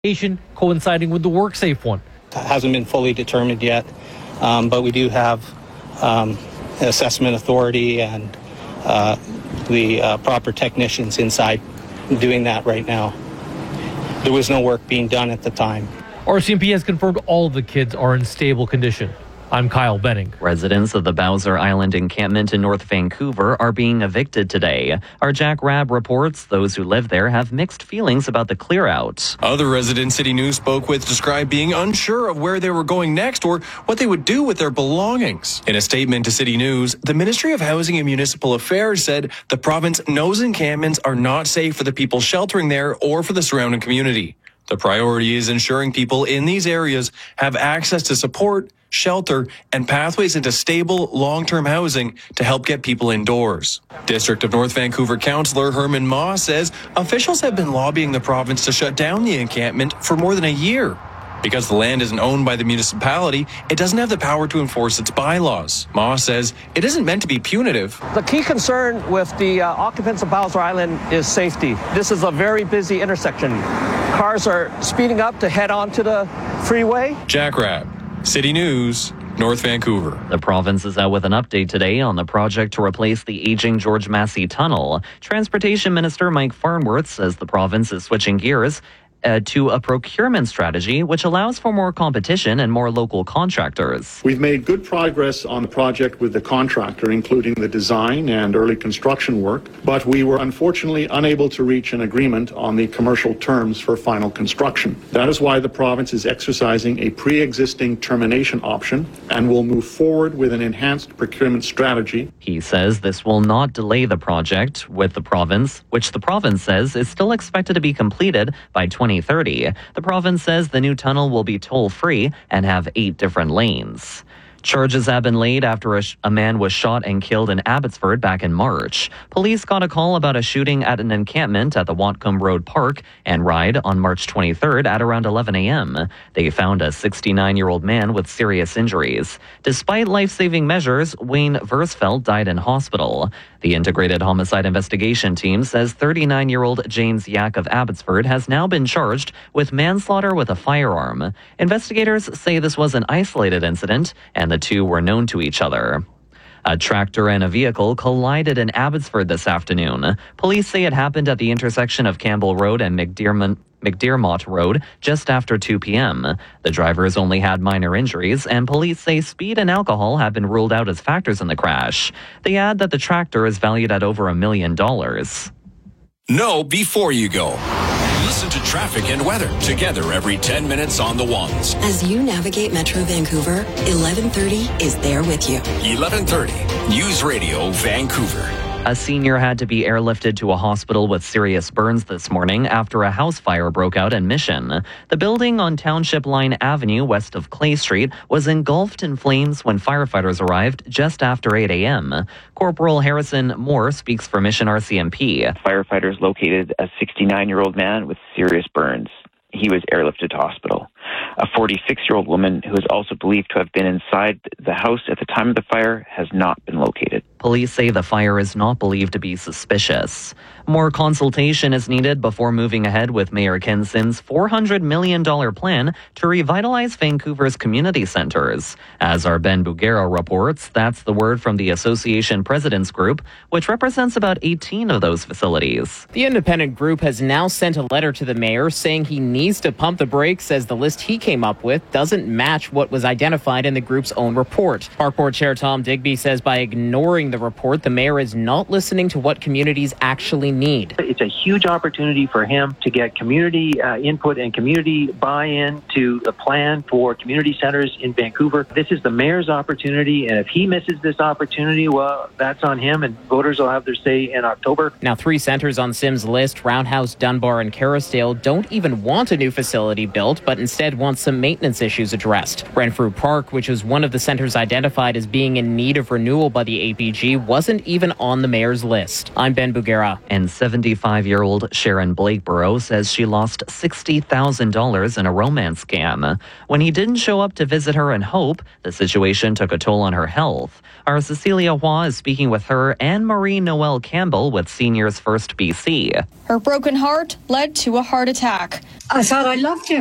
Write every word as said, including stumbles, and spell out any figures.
coinciding with the WorkSafe one. Hasn't been fully determined yet, um, but we do have um, an assessment authority and uh, the uh, proper technicians inside doing that right now. There was no work being done at the time. R C M P has confirmed all of the kids are in stable condition. I'm Kyle Benning. Residents of the Bowser Island encampment in North Vancouver are being evicted today. Our Jack Rabb reports those who live there have mixed feelings about the clear out. Other residents City News spoke with described being unsure of where they were going next or what they would do with their belongings. In a statement to City News, the Ministry of Housing and Municipal Affairs said the province knows encampments are not safe for the people sheltering there or for the surrounding community. The priority is ensuring people in these areas have access to support, shelter, and pathways into stable, long-term housing to help get people indoors. District of North Vancouver Councillor Herman Ma says officials have been lobbying the province to shut down the encampment for more than a year. Because the land isn't owned by the municipality, it doesn't have the power to enforce its bylaws. Ma says it isn't meant to be punitive. The key concern with the uh, occupants of Bowser Island is safety. This is a very busy intersection. Cars are speeding up to head onto the freeway. Jack Rabb, City News, North Vancouver. The province is out with an update today on the project to replace the aging George Massey Tunnel. Transportation Minister Mike Farnworth says the province is switching gears Uh, to a procurement strategy which allows for more competition and more local contractors. We've made good progress on the project with the contractor, including the design and early construction work, but we were unfortunately unable to reach an agreement on the commercial terms for final construction. That is why the province is exercising a pre-existing termination option and will move forward with an enhanced procurement strategy. He says this will not delay the project with the province, which the province says is still expected to be completed by twenty thirty. The province says the new tunnel will be toll-free and have eight different lanes. Charges have been laid after a, sh- a man was shot and killed in Abbotsford back in March. Police got a call about a shooting at an encampment at the Whatcom Road Park and Ride on March twenty-third at around eleven a.m. They found a sixty-nine-year-old man with serious injuries. Despite life-saving measures, Wayne Versfeld died in hospital. The Integrated Homicide Investigation Team says thirty-nine-year-old James Yak of Abbotsford has now been charged with manslaughter with a firearm. Investigators say this was an isolated incident and the two were known to each other. A tractor and a vehicle collided in Abbotsford this afternoon. Police say it happened at the intersection of Campbell Road and McDermott, McDermott Road just after two p.m. The drivers only had minor injuries, and police say speed and alcohol have been ruled out as factors in the crash. They add that the tractor is valued at over a million dollars. Know before you go. Listen to traffic and weather together every ten minutes on the ones. As you navigate Metro Vancouver, eleven thirty is there with you. eleven thirty, News Radio Vancouver. A senior had to be airlifted to a hospital with serious burns this morning after a house fire broke out in Mission. The building on Township Line Avenue west of Clay Street was engulfed in flames when firefighters arrived just after eight a.m. Corporal Harrison Moore speaks for Mission R C M P. Firefighters located a sixty-nine-year-old man with serious burns. He was airlifted to hospital. A forty-six-year-old woman who is also believed to have been inside the house at the time of the fire has not been located. Police say the fire is not believed to be suspicious. More consultation is needed before moving ahead with Mayor Ken Sinn's four hundred million dollars plan to revitalize Vancouver's community centres. As our Ben Bugera reports, that's the word from the Association Presidents Group, which represents about eighteen of those facilities. The independent group has now sent a letter to the mayor saying he needs to pump the brakes as the list he came up with doesn't match what was identified in the group's own report. Park Board Chair Tom Digby says by ignoring the report, the mayor is not listening to what communities actually need. It's a huge opportunity for him to get community uh, input and community buy-in to the plan for community centers in Vancouver. This is the mayor's opportunity, and if he misses this opportunity, well, that's on him, and voters will have their say in October. Now, three centers on Sims' list, Roundhouse, Dunbar, and Kerrisdale, don't even want a new facility built, but instead want some maintenance issues addressed. Renfrew Park, which was one of the centres identified as being in need of renewal by the A P G, wasn't even on the mayor's list. I'm Ben Bugera. And seventy-five-year-old Sharon Blakeborough says she lost sixty thousand dollars in a romance scam. When he didn't show up to visit her in Hope, the situation took a toll on her health. Our Cecilia Hua is speaking with her and Marie Noel Campbell with Seniors First B C. Her broken heart led to a heart attack. I thought I loved him.